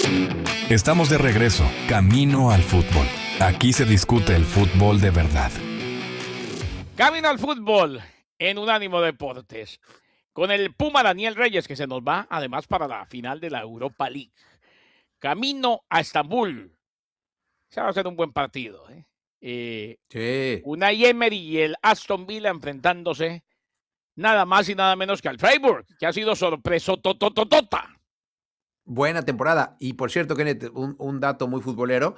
Estamos de regreso, camino al fútbol. Aquí se discute el fútbol de verdad. Camino al fútbol en Unánimo Deportes. Con el Puma Daniel Reyes, que se nos va además para la final de la Europa League. Camino a Estambul. Se va a ser un buen partido. Sí. Unai Emery y el Aston Villa enfrentándose nada más y nada menos que al Freiburg, que ha sido sorpresotototota. Buena temporada. Y por cierto, Kenneth, un dato muy futbolero.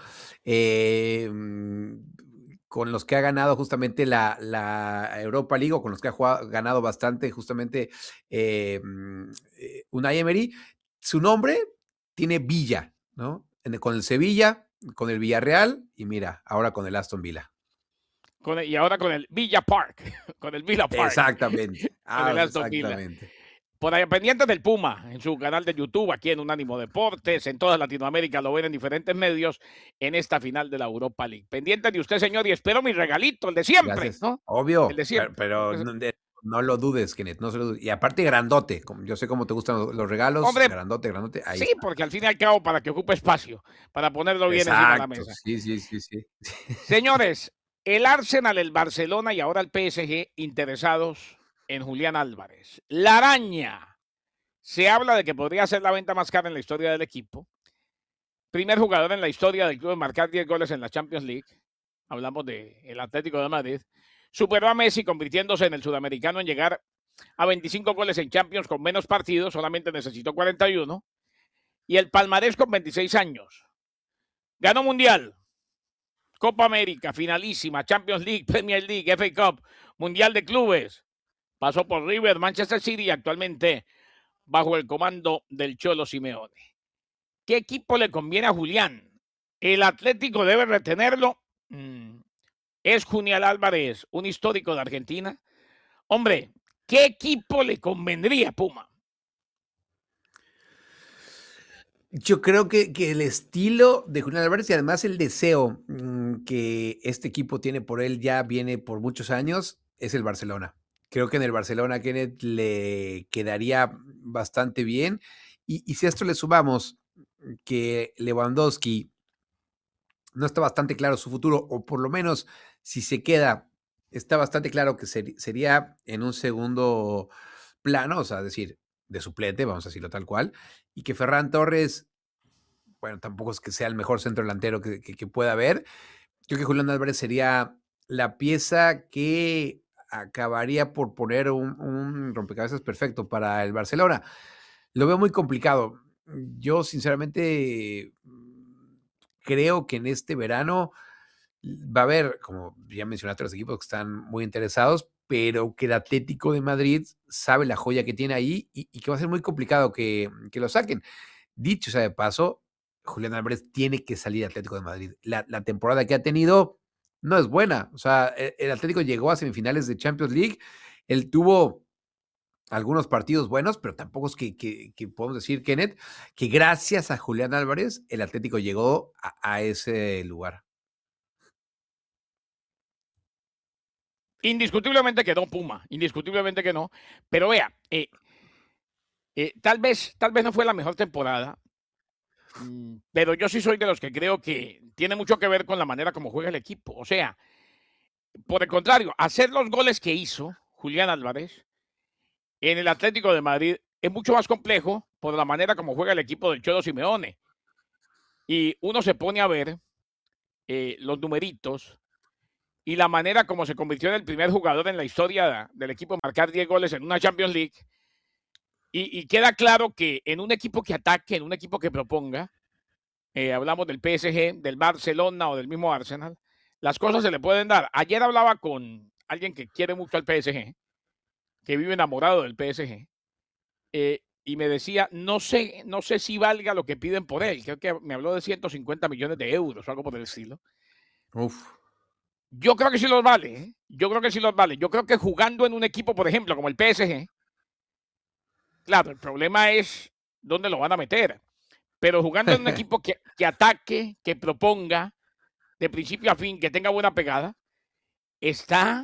Con los que ha ganado justamente la Europa League, o con los que ha ganado bastante justamente Unai Emery, su nombre tiene Villa, ¿no? Con el Sevilla, con el Villarreal y mira, ahora con el Aston Villa. Y ahora con el Villa Park. Con el Villa Park. Exactamente. Exactamente. Por ahí, pendientes del Puma, en su canal de YouTube, aquí en Unánimo Deportes, en toda Latinoamérica, lo ven en diferentes medios, en esta final de la Europa League. Pendiente de usted, señor, y espero mi regalito, el de siempre, Gracias. ¿no? Obvio, El de siempre. pero no lo dudes, Kenneth, no se lo dudes. Y aparte grandote, yo sé cómo te gustan los regalos. Hombre, grandote, ahí sí, está. porque al fin y al cabo, para que ocupe espacio, para ponerlo bien encima de la mesa. Sí. Señores, el Arsenal, el Barcelona y ahora el PSG interesados en Julián Álvarez. La araña. Se habla de que podría ser la venta más cara en la historia del equipo. Primer jugador en la historia del club en marcar 10 goles en la Champions League. Hablamos del Atlético de Madrid. Superó a Messi convirtiéndose en el sudamericano en llegar a 25 goles en Champions con menos partidos. Solamente necesitó 41. Y el palmarés con 26 años. Ganó Mundial, Copa América, finalísima, Champions League, Premier League, FA Cup, Mundial de Clubes. Pasó por River, Manchester City y actualmente bajo el comando del Cholo Simeone. ¿Qué equipo le conviene a Julián? ¿El Atlético debe retenerlo? ¿Es Julián Álvarez un histórico de Argentina? Hombre, ¿qué equipo le convendría, Puma? Yo creo que el estilo de Julián Álvarez y además el deseo que este equipo tiene por él ya viene por muchos años, es el Barcelona. Creo que en el Barcelona Kenneth le quedaría bastante bien. Y si a esto le sumamos que Lewandowski no está bastante claro su futuro, o por lo menos si se queda, está bastante claro que sería en un segundo plano, o sea, decir, de suplente, vamos a decirlo tal cual, y que Ferran Torres, bueno, tampoco es que sea el mejor centro delantero que pueda haber. Creo que Julián Álvarez sería la pieza que acabaría por poner un rompecabezas perfecto para el Barcelona. Lo veo muy complicado. Yo, sinceramente, creo que en este verano va a haber, como ya mencionaste, los equipos que están muy interesados, pero que el Atlético de Madrid sabe la joya que tiene ahí y que va a ser muy complicado que lo saquen. Dicho sea de paso, Julián Álvarez tiene que salir del Atlético de Madrid. La temporada que ha tenido no es buena. O sea, el Atlético llegó a semifinales de Champions League. Él tuvo algunos partidos buenos, pero tampoco es que podemos decir, Kenneth, que gracias a Julián Álvarez el Atlético llegó a ese lugar. Indiscutiblemente que no, Puma, indiscutiblemente que no. Pero vea, tal vez no fue la mejor temporada, pero yo sí soy de los que creo que tiene mucho que ver con la manera como juega el equipo. O sea, por el contrario, hacer los goles que hizo Julián Álvarez en el Atlético de Madrid es mucho más complejo por la manera como juega el equipo del Cholo Simeone. Y uno se pone a ver los numeritos y la manera como se convirtió en el primer jugador en la historia del equipo en marcar 10 goles en una Champions League. Y queda claro que en un equipo que ataque, en un equipo que proponga, hablamos del PSG, del Barcelona o del mismo Arsenal, las cosas se le pueden dar. Ayer hablaba con alguien que quiere mucho al PSG, que vive enamorado del PSG, y me decía, no sé si valga lo que piden por él. Creo que me habló de 150 millones de euros o algo por el estilo. Uf. Yo creo que sí los vale, ¿eh? Yo creo que sí los vale. Yo creo que jugando en un equipo, por ejemplo, como el PSG, claro, el problema es dónde lo van a meter. Pero jugando en un equipo que ataque, que proponga, de principio a fin, que tenga buena pegada, está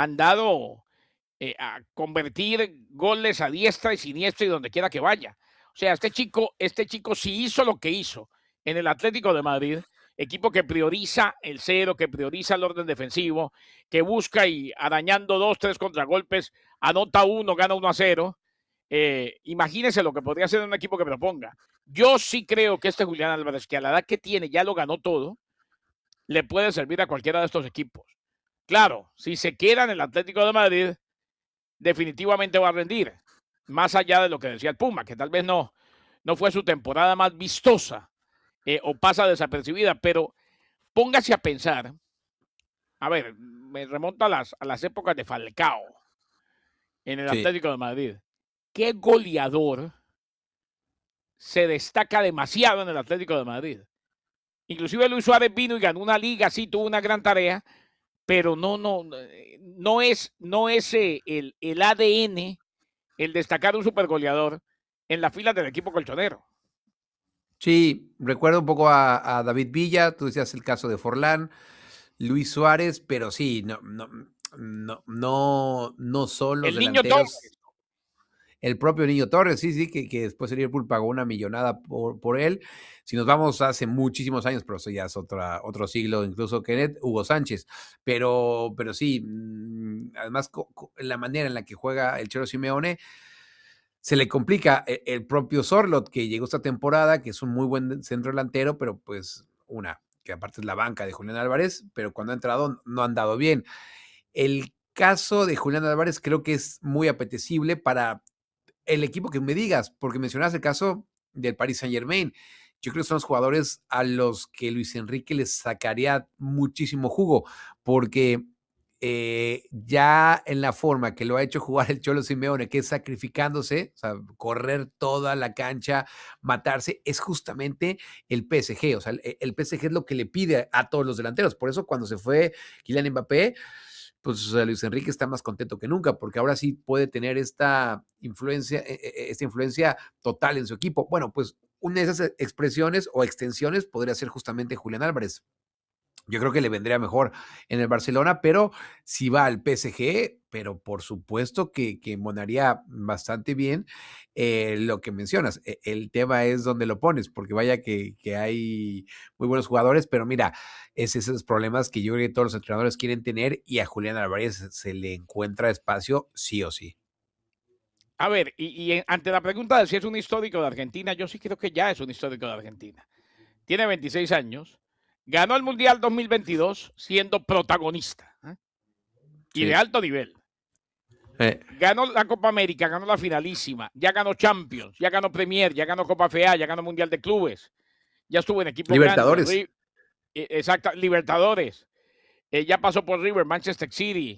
mandado a convertir goles a diestra y siniestra y donde quiera que vaya. O sea, este chico sí hizo lo que hizo en el Atlético de Madrid, equipo que prioriza el cero, que prioriza el orden defensivo, que busca y arañando 2, 3 contragolpes, anota uno, gana 1-0. Imagínense lo que podría hacer un equipo que proponga. Yo sí creo que este Julián Álvarez, que a la edad que tiene ya lo ganó todo, le puede servir a cualquiera de estos equipos. Claro, si se queda en el Atlético de Madrid, definitivamente va a rendir, más allá de lo que decía el Puma, que tal vez no fue su temporada más vistosa o pasa desapercibida, pero póngase a pensar, a ver, me remonto a las épocas de Falcao en el Sí. Atlético de Madrid. ¿Qué goleador se destaca demasiado en el Atlético de Madrid? Inclusive Luis Suárez vino y ganó una liga, sí, tuvo una gran tarea, pero no es el ADN el destacar un supergoleador en la fila del equipo colchonero. Sí, recuerdo un poco a David Villa, tú decías el caso de Forlán, Luis Suárez, pero sí, no son los El Niño Torres. delanteros. El propio Niño Torres, sí, que después el Liverpool pagó una millonada por él. Si nos vamos hace muchísimos años, pero eso ya es otro siglo, incluso Kenneth, Hugo Sánchez. Pero sí, además la manera en la que juega el Cholo Simeone, se le complica el propio Sorloth, que llegó esta temporada, que es un muy buen centro delantero, pero pues que aparte es la banca de Julián Álvarez, pero cuando ha entrado no ha andado bien. El caso de Julián Álvarez creo que es muy apetecible para el equipo que me digas, porque mencionas el caso del Paris Saint-Germain. Yo creo que son los jugadores a los que Luis Enrique les sacaría muchísimo jugo, porque ya en la forma que lo ha hecho jugar el Cholo Simeone, que es sacrificándose, o sea, correr toda la cancha, matarse, es justamente el PSG. O sea, el PSG es lo que le pide a todos los delanteros. Por eso cuando se fue Kylian Mbappé, pues Luis Enrique está más contento que nunca, porque ahora sí puede tener esta influencia total en su equipo. Bueno, pues una de esas expresiones o extensiones podría ser justamente Julián Álvarez. Yo creo que le vendría mejor en el Barcelona, pero si va al PSG, pero por supuesto que monaría bastante bien lo que mencionas. El tema es dónde lo pones, porque vaya que hay muy buenos jugadores, pero mira, es esos problemas que yo creo que todos los entrenadores quieren tener y a Julián Álvarez se le encuentra espacio sí o sí. A ver, ante la pregunta de si es un histórico de Argentina, yo sí creo que ya es un histórico de Argentina. Tiene 26 años, ganó el Mundial 2022 siendo protagonista y de Sí. alto nivel. Ganó la Copa América, ganó la finalísima, ya ganó Champions, ya ganó Premier, ya ganó Copa FA, ya ganó Mundial de Clubes, ya estuvo en equipos Libertadores. grandes, exacto, Libertadores, ya pasó por River, Manchester City,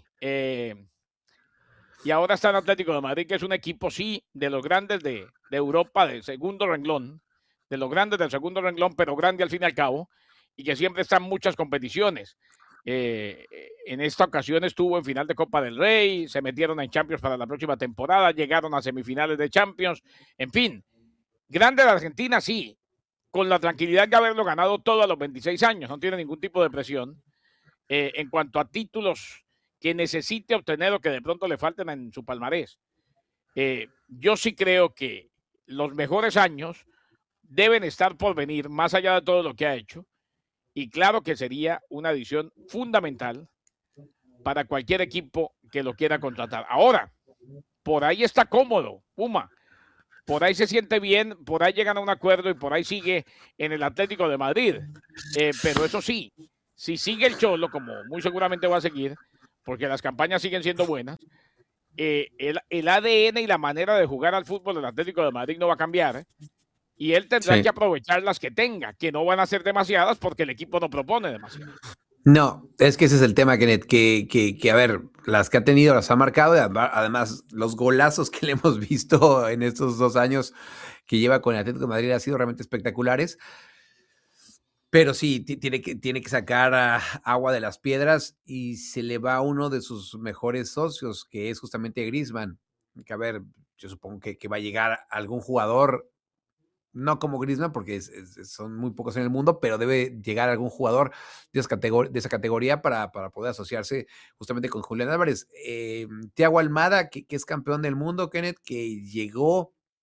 y ahora está en Atlético de Madrid, que es un equipo, sí, de los grandes de Europa, del segundo renglón, de los grandes del segundo renglón, pero grande al fin y al cabo, y que siempre está en muchas competiciones. En esta ocasión estuvo en final de Copa del Rey, se metieron en Champions para la próxima temporada, llegaron a semifinales de Champions, en fin, grande de Argentina, sí, con la tranquilidad de haberlo ganado todo a los 26 años, no tiene ningún tipo de presión. En cuanto a títulos que necesite obtener o que de pronto le falten en su palmarés. Yo sí creo que los mejores años deben estar por venir, más allá de todo lo que ha hecho, y claro que sería una adición fundamental para cualquier equipo que lo quiera contratar. Ahora, por ahí está cómodo, Puma, por ahí se siente bien, por ahí llegan a un acuerdo y por ahí sigue en el Atlético de Madrid. Pero eso sí, si sigue el Cholo, como muy seguramente va a seguir, porque las campañas siguen siendo buenas, el ADN y la manera de jugar al fútbol del Atlético de Madrid no va a cambiar, y él tendrá que aprovechar las que tenga, que no van a ser demasiadas porque el equipo no propone demasiado. No, es que ese es el tema, Kenneth, que a ver, las que ha tenido las ha marcado, y además los golazos que le hemos visto en estos 2 años que lleva con el Atlético de Madrid han sido realmente espectaculares, pero sí, tiene que sacar agua de las piedras y se le va a uno de sus mejores socios, que es justamente Griezmann, que a ver, yo supongo que va a llegar algún jugador, no como Griezmann, porque son muy pocos en el mundo, pero debe llegar algún jugador de esa categoría para poder asociarse justamente con Julián Álvarez. Thiago Almada, que es campeón del mundo, Kenneth, que llegó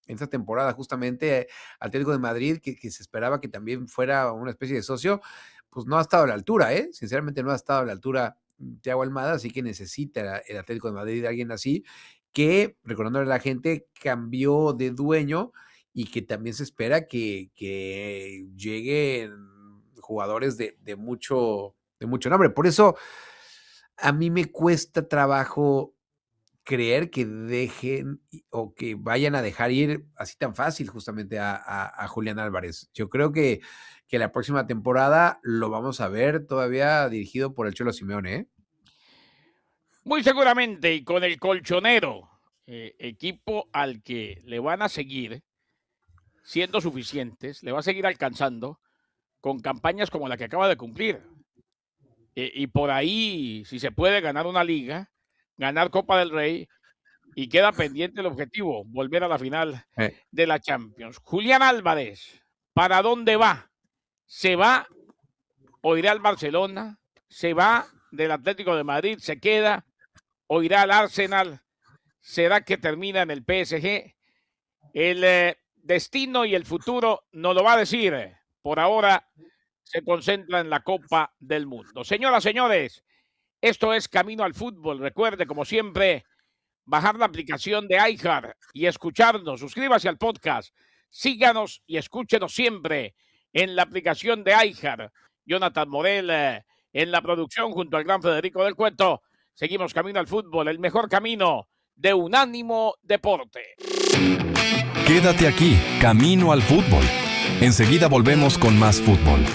en esta temporada justamente Atlético de Madrid, que se esperaba que también fuera una especie de socio, pues no ha estado a la altura, sinceramente no ha estado a la altura Thiago Almada, así que necesita el Atlético de Madrid de alguien así, que, recordándole a la gente, cambió de dueño y que también se espera que lleguen jugadores de mucho nombre. Por eso a mí me cuesta trabajo creer que dejen o que vayan a dejar ir así tan fácil justamente a Julián Álvarez. Yo creo que la próxima temporada lo vamos a ver todavía dirigido por el Cholo Simeone, Muy seguramente, y con el colchonero, equipo al que le van a seguir siendo suficientes, le va a seguir alcanzando con campañas como la que acaba de cumplir. Y por ahí, si se puede, ganar una liga, ganar Copa del Rey, y queda pendiente el objetivo, volver a la final de la Champions. Julián Álvarez, ¿para dónde va? ¿Se va o irá al Barcelona? ¿Se va del Atlético de Madrid? ¿Se queda o irá al Arsenal? ¿Será que termina en el PSG? El destino y el futuro nos lo va a decir. Por ahora se concentra en la Copa del Mundo. Señoras, señores, esto es Camino al Fútbol. Recuerde, como siempre, bajar la aplicación de iHeart y escucharnos. Suscríbase al podcast. Síganos y escúchenos siempre en la aplicación de iHeart. Jonathan Morel en la producción junto al gran Federico del Cuento. Seguimos Camino al Fútbol, el mejor camino de Unánimo Deporte. Quédate aquí, Camino al Fútbol. Enseguida volvemos con más fútbol.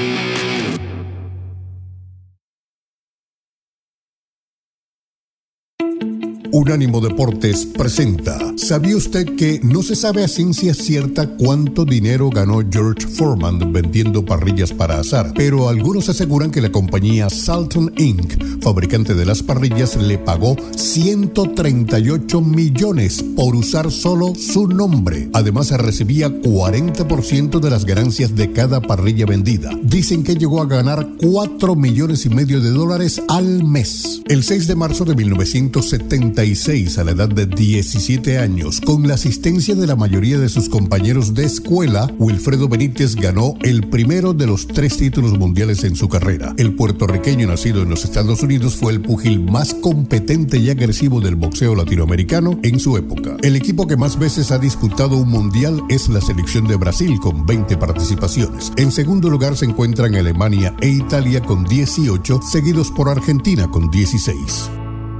Unánimo Deportes presenta. ¿Sabía usted que no se sabe a ciencia cierta cuánto dinero ganó George Foreman vendiendo parrillas para asar? Pero algunos aseguran que la compañía Salton Inc., fabricante de las parrillas, le pagó 138 millones por usar solo su nombre. Además, recibía 40% de las ganancias de cada parrilla vendida. Dicen que llegó a ganar $4,5 millones al mes. El 6 de marzo de 1976, a la edad de 17 años, con la asistencia de la mayoría de sus compañeros de escuela, Wilfredo Benítez ganó el primero de los 3 títulos mundiales en su carrera. El puertorriqueño nacido en los Estados Unidos fue el púgil más competente y agresivo del boxeo latinoamericano en su época. El equipo que más veces ha disputado un mundial es la selección de Brasil, con 20 participaciones. En segundo lugar se encuentran Alemania e Italia con 18, seguidos por Argentina con 16.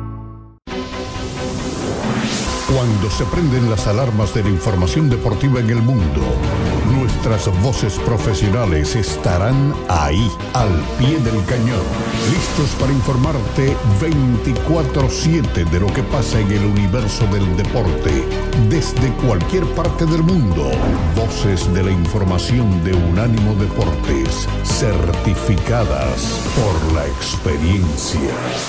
Cuando se prenden las alarmas de la información deportiva en el mundo, nuestras voces profesionales estarán ahí, al pie del cañón, listos para informarte 24/7 de lo que pasa en el universo del deporte, desde cualquier parte del mundo. Voces de la información de Unánimo Deportes, certificadas por la experiencia.